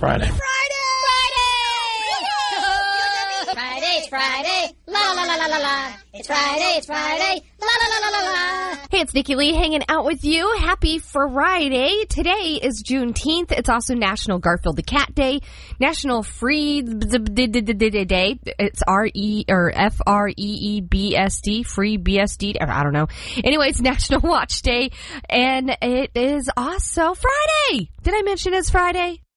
Friday. It's Friday, la la la la la la. It's Friday, la la la la la la. Hey, it's Nikki Lee hanging out with you. Happy Friday. Today is Juneteenth. It's also National Garfield the Cat Day, National Free Day. It's FREEBSD, Free BSD. I don't know. Anyway, it's National Watch Day, and it is also Friday. Did I mention it's Friday?